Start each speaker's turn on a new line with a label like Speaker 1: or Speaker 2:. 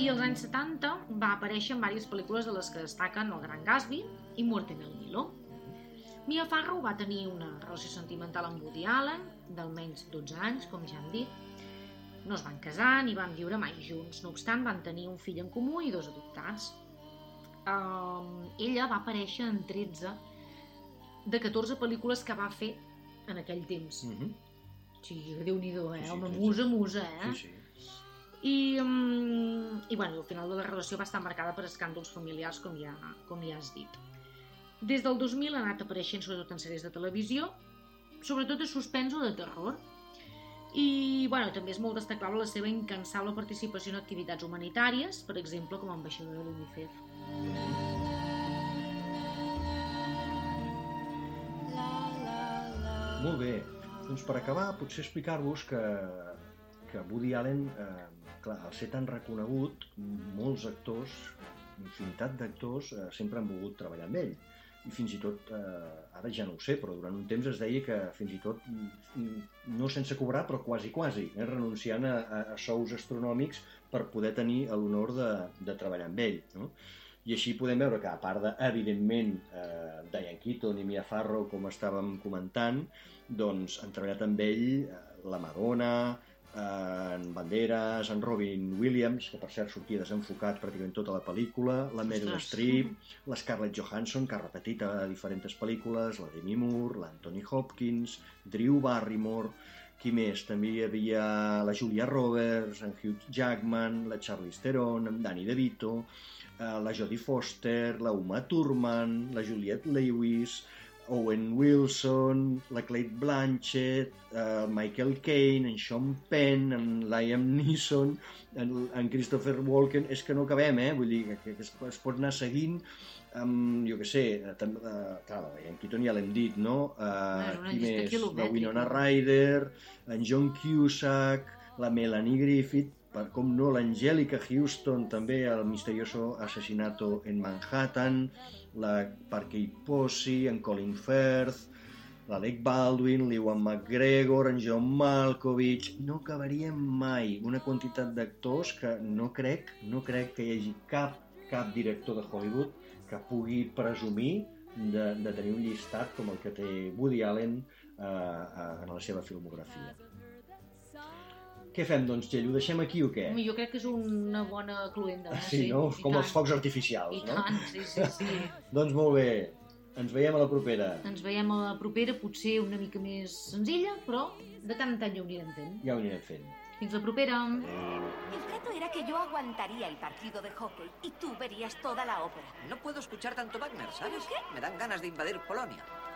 Speaker 1: als anys 70 va aparèixer en diverses pel·lícules de les que destaquen El Gran Gatsby i Muerte en el Nilo. Mia Farrow va tenir una relació sentimental amb Woody Allen d'almenys 12 anys, com ja hem dit. No es van casar ni van viure mai junts, no obstant van tenir un fill en comú i 2 adoptats. Ella va aparèixer en 13 de 14 pel·lícules que va fer en aquell temps. Sí, Déu-n'hi-do,
Speaker 2: Sí,
Speaker 1: una
Speaker 2: 13.
Speaker 1: musa,
Speaker 2: Sí.
Speaker 1: I al final de la relació va estar marcada per escàndols familiars, com ja has dit. Des del 2000 ha anat apareixent sobretot en sèries de televisió, sobretot de suspens o de terror. I també és molt destacable la seva incansable participació en activitats humanitàries, per exemple com a ambaixadora de l'UNICEF.
Speaker 2: Molt bé. Doncs per acabar, potser explicar-vos que Woody Allen, clar, al ser tan reconegut, molts actors, infinitat d'actors, sempre han volgut treballar amb ell. I fins i tot, ara ja no ho sé, però durant un temps es deia que fins i tot, no sense cobrar, però quasi, renunciant a sous astronòmics per poder tenir l'honor de treballar amb ell, no? I així podem veure que, a part de, evidentment, Diane Keaton i Mia Farrow, com estàvem comentant, doncs han treballat amb ell la Madonna, en Banderas, en Robin Williams, que per cert sortia desenfocat pràcticament tota la pel·lícula, la Meryl Streep, la Scarlett Johansson, que ha repetit a diferents pel·lícules, la Demi Moore, l'Anthony Hopkins, Drew Barrymore, qui més? També hi havia la Julia Roberts, en Hugh Jackman, la Charlize Theron, en Danny DeVito, la Jodie Foster, la Uma Thurman, la Juliette Lewis, Owen Wilson, la Cate Blanchett, Michael Caine, en Sean Penn, en Liam Neeson, en Christopher Walken. És que no acabem, vull dir que es pot anar seguint amb, jo què sé, clar, en Keaton ja l'hem dit, no? Qui més? La Winona Ryder, en John Cusack, la Melanie Griffith, com no, l'Angelica Houston, també, el misterioso asesinato en Manhattan, la Parker Posey, en Colin Firth, l'Alec Baldwin, l'Ewan McGregor, en John Malkovich. No acabaríem mai. Una quantitat d'actors que no crec que hi hagi cap director de Hollywood que pugui presumir de tenir un llistat com el que té Woody Allen en la seva filmografia. Què fem, doncs, Txell? Ho deixem aquí o què?
Speaker 1: Jo crec que és una bona cluenda.
Speaker 2: Sí, no? Com els focs artificials, no?
Speaker 1: I tant, sí.
Speaker 2: Doncs molt bé. Ens veiem a la propera.
Speaker 1: Ens veiem a la propera, potser una mica més senzilla, però de tant en tant ja ho anirem fent.
Speaker 2: Ja ho anirem fent.
Speaker 1: Fins la propera.
Speaker 3: El trato era que yo aguantaría el partido de hockey y tú verías toda la ópera.
Speaker 4: No puedo escuchar tanto Wagner, ¿sabes?
Speaker 3: ¿Pero qué?
Speaker 4: Me dan ganas de invadir Polonia.